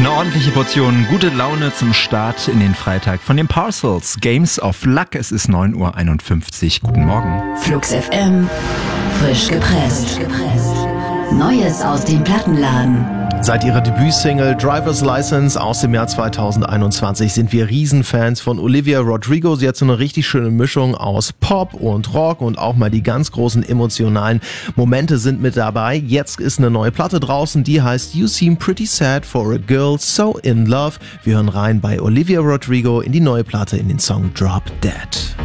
Eine ordentliche Portion gute Laune zum Start in den Freitag von den Parcels. Games of Luck. Es ist 9:51 Uhr. Guten Morgen. Flux FM. Frisch gepresst. Neues aus dem Plattenladen. Seit ihrer Debütsingle Driver's License aus dem Jahr 2021 sind wir Riesenfans von Olivia Rodrigo. Sie hat so eine richtig schöne Mischung aus Pop und Rock und auch mal die ganz großen emotionalen Momente sind mit dabei. Jetzt ist eine neue Platte draußen, die heißt You Seem Pretty Sad for a Girl So In Love. Wir hören rein bei Olivia Rodrigo in die neue Platte in den Song Drop Dead.